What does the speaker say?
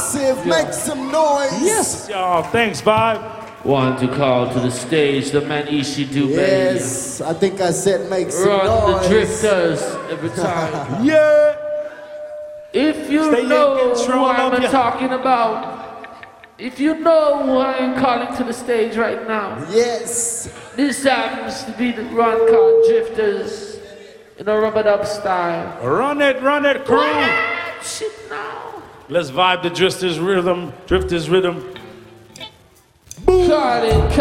Massive, make some noise. Yes, y'all. Thanks, Vibe. Want to call to the stage the man Ishidu. Yes, I think I said make some Run noise. the drifters every time. Yeah. If you Stay in know control who I'm of ya. talking about, if you know who I am calling to the stage right now, Yes. this happens to be the Ron Call Drifters in a rub-a-dub style. Run it, crew. Shit now. Let's vibe the drifters rhythm. Call it.